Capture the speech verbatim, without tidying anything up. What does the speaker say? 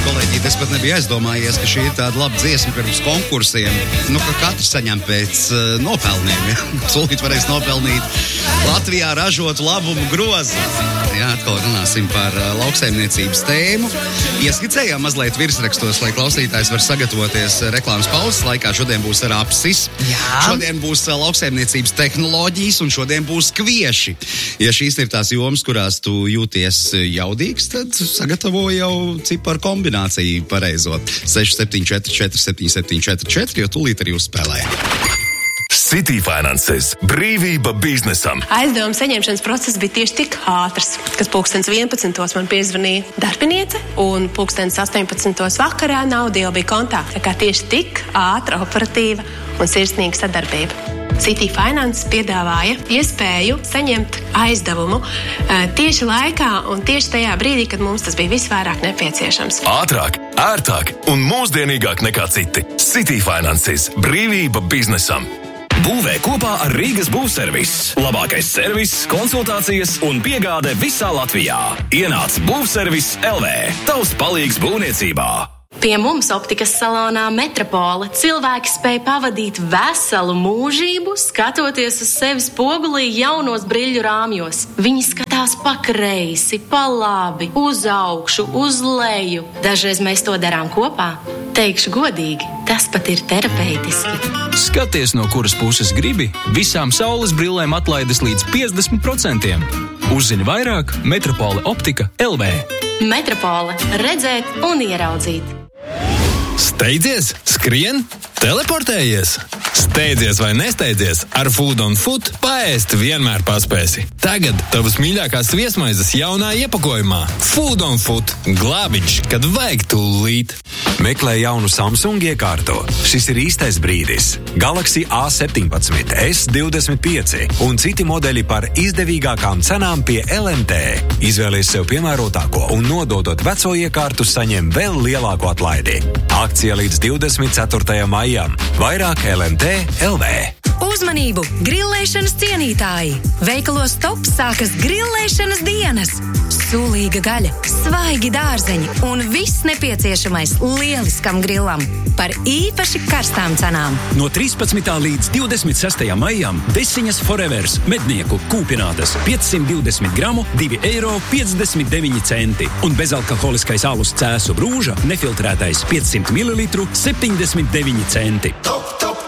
kolēģi, es pat nebiju aizdomājies, ka šī ir tāda laba dziesma pirms konkursiem. Nu, ka katrs saņem pēc uh, nopelniem. Ja? Solīt varēs nopelnīt Latvijā ražotu labumu grozu. Jā, atkal runāsim par uh, lauksaimniecības tēmu. Ieskicējām mazliet virsrakstos, lai klausītājs var sagatavoties reklāmas pauzes laikā. Šodien būs rapsis, Jā. šodien būs uh, lauksaimniecības tehnoloģijas un šodien būs kvieši. Ja šīs ir tās jomas, kurās tu jūties jaudīgs, tad sagatavo jau ciparu kombināciju pareizo. seši septiņi četri četri septiņi septiņi četri četri, jo tūlīt arī uzspēlē. City Finanses. Brīvība biznesam. Aizdevuma saņemšanas process bija tieši tik ātrs, kas pulkstens vienpadsmitos man piezvanīja darbiniece, un pulkstens astoņpadsmitos vakarā nauda jau bija kontā. Tā kā tieši tik ātra, operatīva un sirsnīga sadarbība. City Finanses piedāvāja iespēju saņemt aizdevumu uh, tieši laikā un tieši tajā brīdī, kad mums tas bija visvairāk nepieciešams. Ātrāk, ērtāk un mūsdienīgāk nekā citi. City Finanses. Brīvība biznesam. Būvē kopā ar Rīgas būvservis. Labākais servis, konsultācijas un piegāde visā Latvijā. Ienāc Būvservis L V. Tavs palīgs būvniecībā. Pie mums optikas salonā Metropole cilvēki spēj pavadīt veselu mūžību, skatoties uz sevi spogulī jaunos briļu rāmjos. Viņi skatās pa kreisi, pa labi, uz augšu, uz leju. Dažreiz mēs to darām kopā. Teikšu godīgi, tas pat ir terapeitiski. Skaties, no kuras puses gribi, visām saules brillēm atlaides līdz piecdesmit procentiem. Uzzini vairāk Metropole optika L V. Metropole. Redzēt un ieraudzīt. Steidzies, skrien, teleportējies. Steidzies vai nesteidzies, ar Food on Foot paēst vienmēr paspēsi. Tagad tavas mīļākās viesmaizes jaunā iepakojumā. Food on Foot. Glābiņš, kad vajag tūlīt. Meklē jaunu Samsung iekārtu. Šis ir īstais brīdis. Galaxy A septiņpadsmit, S divdesmit pieci un citi modeļi par izdevīgākām cenām pie L M T. Izvēlies sev piemērotāko un nododot veco iekārtu saņem vēl lielāku atlaidi. Akcija līdz divdesmit ceturtajam maijam. Vairāk L M T L V. Uzmanību! Grillēšanas cienītāji! Veikalos Top sākas grillēšanas dienas! Sulīga gaļa, svaigi dārzeņi un viss nepieciešamais lieliskam grillam par īpaši karstām cenām. No trīspadsmitā līdz divdesmit sestajam maijam Desiņas Forevers mednieku kūpinātas piecsimt divdesmit gramu divi eiro piecdesmit deviņi centi un bezalkoholiskais alus Cēsu Brūža nefiltrētais piecsimt mililitru septiņdesmit deviņi centi. Top!